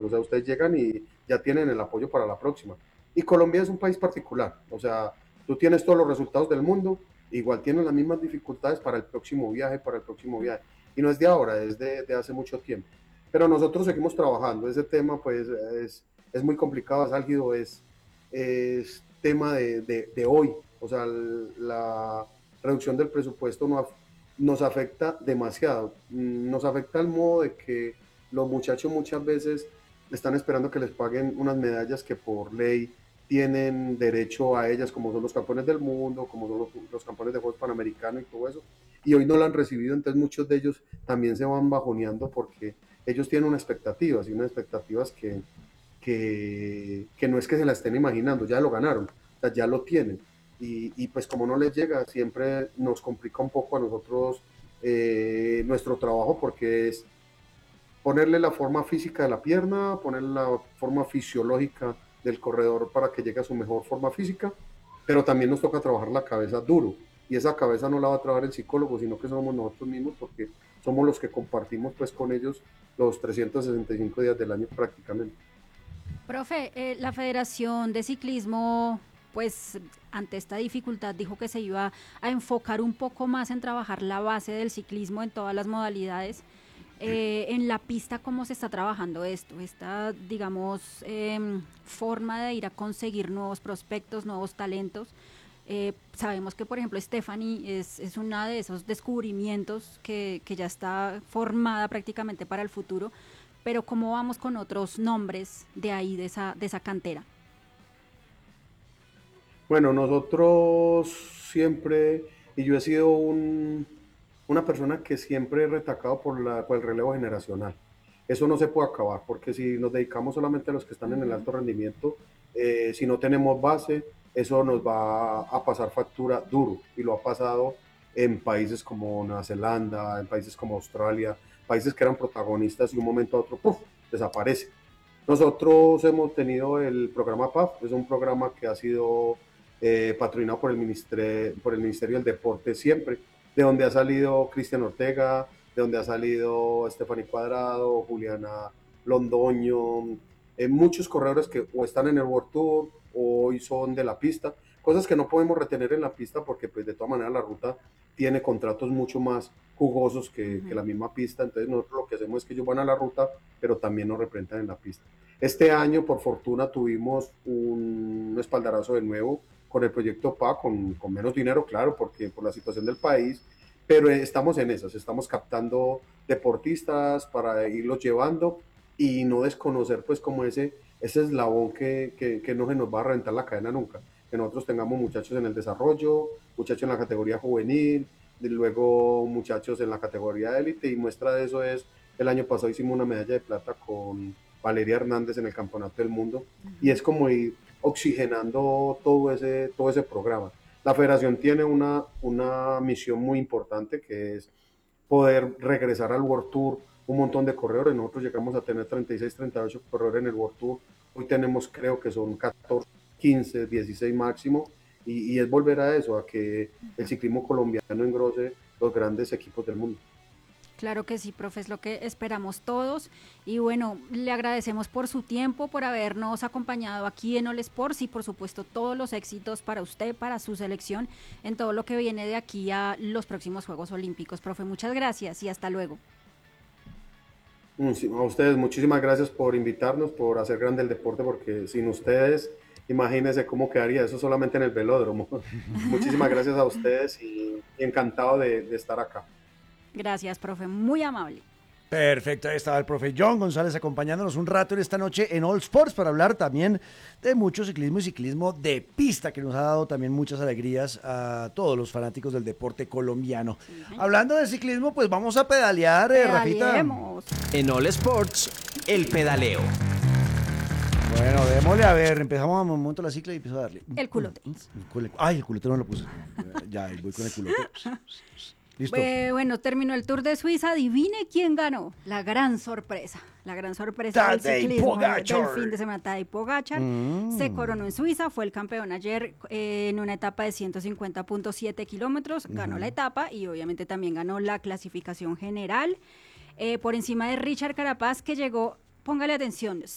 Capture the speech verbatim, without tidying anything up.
o sea, ustedes llegan y ya tienen el apoyo para la próxima. Y Colombia es un país particular, o sea, tú tienes todos los resultados del mundo, igual tienes las mismas dificultades para el próximo viaje, para el próximo viaje. Y no es de ahora, es de, de hace mucho tiempo. Pero nosotros seguimos trabajando, ese tema pues es, es muy complicado, es álgido, es, es tema de, de, de hoy, o sea, la reducción del presupuesto no, nos afecta demasiado, nos afecta al modo de que los muchachos muchas veces están esperando que les paguen unas medallas que por ley tienen derecho a ellas, como son los campeones del mundo, como son los, los campeones de Juegos Panamericanos y todo eso, y hoy no la han recibido, entonces muchos de ellos también se van bajoneando porque ellos tienen unas expectativas y unas expectativas que, que, que no es que se la estén imaginando, ya lo ganaron, o sea, ya lo tienen. Y, y pues como no les llega, siempre nos complica un poco a nosotros eh, nuestro trabajo porque es ponerle la forma física de la pierna, ponerle la forma fisiológica del corredor para que llegue a su mejor forma física, pero también nos toca trabajar la cabeza duro. Y esa cabeza no la va a trabajar el psicólogo, sino que somos nosotros mismos porque somos los que compartimos pues con ellos los trescientos sesenta y cinco días del año prácticamente. Profe, eh, la Federación de Ciclismo, pues ante esta dificultad dijo que se iba a enfocar un poco más en trabajar la base del ciclismo en todas las modalidades. Eh, en la pista, ¿cómo se está trabajando esto? Esta, digamos, eh, forma de ir a conseguir nuevos prospectos, nuevos talentos. Eh, sabemos que, por ejemplo, Stephanie es, es una de esos descubrimientos que, que ya está formada prácticamente para el futuro, pero ¿cómo vamos con otros nombres de ahí, de esa, de esa cantera? Bueno, nosotros siempre, y yo he sido un, una persona que siempre he retacado por, la, por el relevo generacional. Eso no se puede acabar, porque si nos dedicamos solamente a los que están en el Uh-huh. alto rendimiento, eh, si no tenemos base, eso nos va a pasar factura duro, y lo ha pasado en países como Nueva Zelanda, en países como Australia, países que eran protagonistas y un momento a otro, ¡puf!, desaparece. Nosotros hemos tenido el programa P A F, es un programa que ha sido eh, patrocinado por el, Ministre, por el Ministerio del Deporte siempre, de donde ha salido Cristian Ortega, de donde ha salido Stephanie Cuadrado, Juliana Londoño, eh, muchos corredores que o están en el World Tour o hoy son de la pista, cosas que no podemos retener en la pista porque pues de todas maneras la ruta tiene contratos mucho más jugosos que, que la misma pista, entonces nosotros lo que hacemos es que ellos van a la ruta, pero también nos representan en la pista. Este año, por fortuna, tuvimos un espaldarazo de nuevo con el proyecto P A, con, con menos dinero, claro, porque por la situación del país, pero estamos en esas, estamos captando deportistas para irlos llevando y no desconocer pues como ese, ese eslabón que, que, que no se nos va a reventar la cadena nunca, que nosotros tengamos muchachos en el desarrollo, muchachos en la categoría juvenil, y luego muchachos en la categoría élite, y muestra de eso es, el año pasado hicimos una medalla de plata con Valeria Hernández en el Campeonato del Mundo, y es como ir oxigenando todo ese, todo ese programa. La federación tiene una, una misión muy importante que es poder regresar al World Tour un montón de corredores. Nosotros llegamos a tener treinta y seis, treinta y ocho corredores en el World Tour. Hoy tenemos, creo que son catorce, quince, dieciséis máximo. Y, y es volver a eso, a que el ciclismo colombiano engrose los grandes equipos del mundo. Claro que sí, profe, es lo que esperamos todos. Y bueno, le agradecemos por su tiempo, por habernos acompañado aquí en All Sports y por supuesto todos los éxitos para usted, para su selección, en todo lo que viene de aquí a los próximos Juegos Olímpicos. Profe, muchas gracias y hasta luego. A ustedes, muchísimas gracias por invitarnos, por hacer grande el deporte, porque sin ustedes, imagínense cómo quedaría eso solamente en el velódromo. Muchísimas gracias a ustedes y, y encantado de, de estar acá. Gracias, profe, muy amable. Perfecto, ahí estaba el profe John González acompañándonos un rato en esta noche en All Sports para hablar también de mucho ciclismo y ciclismo de pista, que nos ha dado también muchas alegrías a todos los fanáticos del deporte colombiano. Sí. Hablando de ciclismo, pues vamos a pedalear, eh, Rafita. En All Sports, el pedaleo. Bueno, démosle, a ver, empezamos a montar la cicla y empiezo a darle. El culote. Ay, el culote no lo puse. Ya, voy con el culote. Listo. Eh, bueno, terminó el Tour de Suiza. Adivine quién ganó. La gran sorpresa. La gran sorpresa Tadej del ciclismo Pogacar. del fin de semana. Tadej Pogacar mm. se coronó en Suiza. Fue el campeón ayer eh, en una etapa de ciento cincuenta punto siete kilómetros. Ganó uh-huh. la etapa y obviamente también ganó la clasificación general. Eh, por encima de Richard Carapaz, que llegó, póngale atención,